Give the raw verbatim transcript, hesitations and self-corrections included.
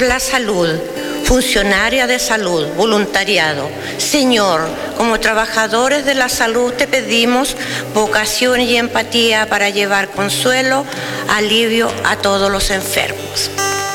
por la salud, funcionarias de salud, voluntariado. Señor, como trabajadores de la salud te pedimos vocación y empatía para llevar consuelo, alivio a todos los enfermos.